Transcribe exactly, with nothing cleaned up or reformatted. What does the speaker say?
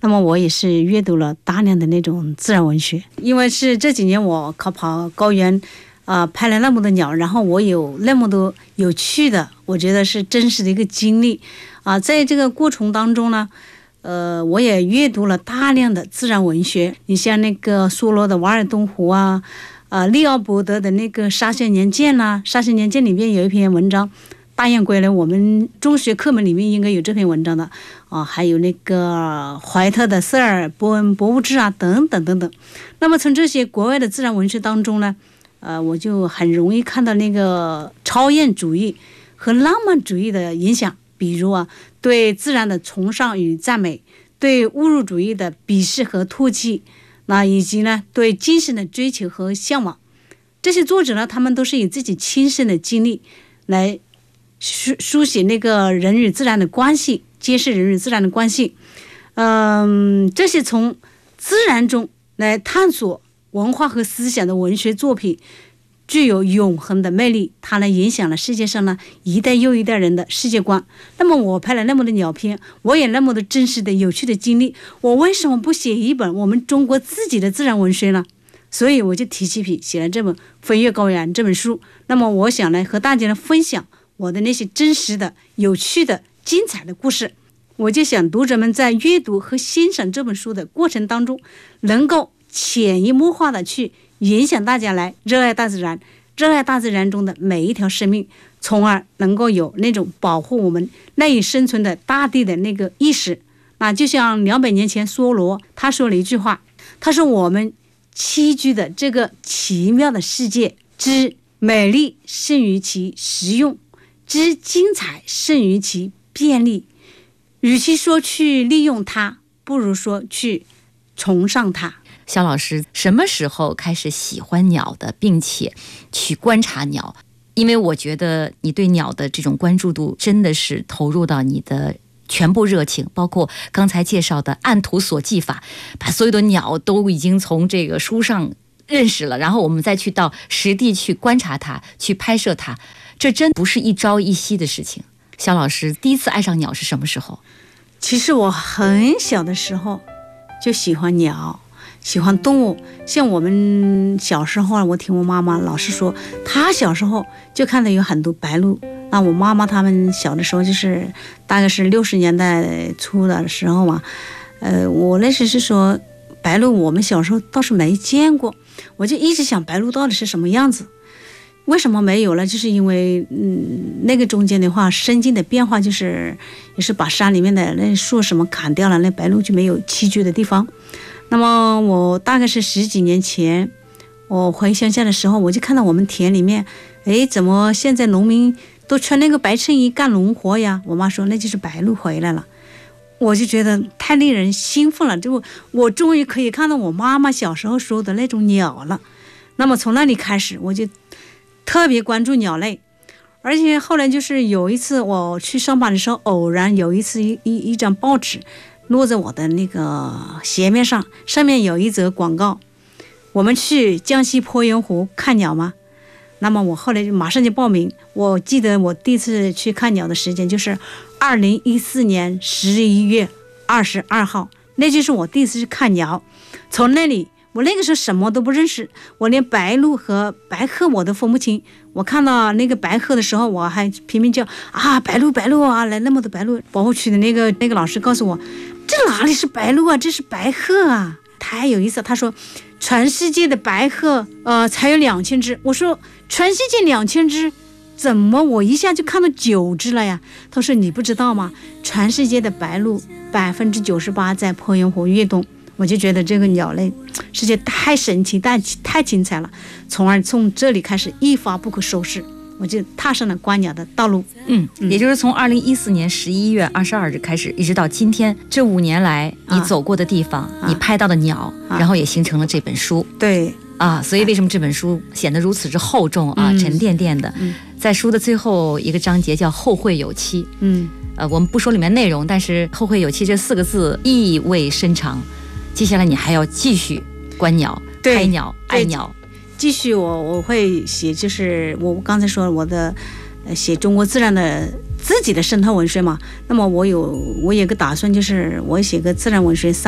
那么我也是阅读了大量的那种自然文学，因为是这几年我考跑高原啊、呃，拍了那么多鸟，然后我有那么多有趣的，我觉得是真实的一个经历啊、呃。在这个过程当中呢，呃，我也阅读了大量的自然文学。你像那个梭罗的《瓦尔登湖》啊，啊、呃，利奥波德的那个《沙丘年鉴》呐，《沙丘年鉴》里面有一篇文章，大雁归来，我们中学课本里面应该有这篇文章的啊，还有那个怀特的《瑟尔伯恩博物志》啊，等等等等。那么从这些国外的自然文学当中呢，呃，我就很容易看到那个超验主义和浪漫主义的影响，比如啊，对自然的崇尚与赞美，对物质主义的鄙视和唾弃，那以及呢，对精神的追求和向往。这些作者呢，他们都是以自己亲身的经历来书书写那个人与自然的关系，揭示人与自然的关系。嗯，这些从自然中来探索文化和思想的文学作品具有永恒的魅力，它呢影响了世界上呢一代又一代人的世界观。那么我拍了那么多鸟片，我有那么多真实的有趣的经历，我为什么不写一本我们中国自己的自然文学呢？所以我就提起笔写了这本《飞越高原》这本书。那么我想呢和大家呢分享我的那些真实的有趣的精彩的故事。我就想读者们在阅读和欣赏这本书的过程当中，能够潜移默化的去影响大家来热爱大自然，热爱大自然中的每一条生命，从而能够有那种保护我们赖以生存的大地的那个意识。那就像两百年前梭罗他说了一句话，他说我们栖居的这个奇妙的世界之美丽胜于其实用，之精彩胜于其便利，与其说去利用它，不如说去崇尚它。 肖老师什么时候开始喜欢鸟的，并且去观察鸟？因为我觉得你对鸟的这种关注度真的是投入到你的全部热情，包括刚才介绍的按图索骥法，把所有的鸟都已经从这个书上认识了，然后我们再去到实地去观察它，去拍摄它，这真不是一朝一夕的事情。肖老师第一次爱上鸟是什么时候？ 其实我很小的时候就喜欢鸟，喜欢动物。像我们小时候，我听我妈妈老是说，她小时候就看到有很多白鹭。那我妈妈他们小的时候就是大概是六十年代初的时候嘛，呃，我那时是说白鹭我们小时候倒是没见过，我就一直想白鹭到底是什么样子，为什么没有了？就是因为嗯，那个中间的话生境的变化，就是也是把山里面的那树什么砍掉了，那白鹭就没有栖居的地方。那么我大概是十几年前我回乡下的时候，我就看到我们田里面，哎，怎么现在农民都穿那个白衬衣干农活呀？我妈说那就是白鹭回来了。我就觉得太令人兴奋了，就我终于可以看到我妈妈小时候说的那种鸟了。那么从那里开始，我就特别关注鸟类。而且后来就是有一次我去上班的时候，偶然有一次一一一张报纸落在我的那个鞋面上，上面有一则广告，我们去江西鄱阳湖看鸟吗？那么我后来就马上就报名。我记得我第一次去看鸟的时间就是二零一四年十一月二十二号，那就是我第一次去看鸟。从那里我那个时候什么都不认识，我连白鹭和白鹤我都分不清。我看到那个白鹤的时候，我还拼命叫啊白鹭白鹭啊，来那么多白鹭。保护区的那个那个老师告诉我，这哪里是白鹭啊，这是白鹤啊，太有意思了。他说全世界的白鹤呃才有两千只。我说全世界两千只，怎么我一下就看到九只了呀？他说你不知道吗？全世界的白鹭百分之九十八在鄱阳湖跃动。我就觉得这个鸟类世界太神奇，太太精彩了，从而从这里开始一发不可收拾，我就踏上了观鸟的道路。 嗯，也就是从二零一四年十一月二十二日开始，一直到今天，这五年来你走过的地方，啊、你拍到的鸟、啊，然后也形成了这本书。 对啊，所以为什么这本书显得如此之厚重啊，嗯、沉甸甸的、嗯？在书的最后一个章节叫“后会有期”。嗯，呃，我们不说里面内容，但是“后会有期”这四个字意味深长。接下来你还要继续观鸟、拍鸟、爱鸟。 继续我我会写，就是我刚才说我的呃写中国自然的自己的生态文学嘛。那么我有我有个打算，就是我写个自然文学三。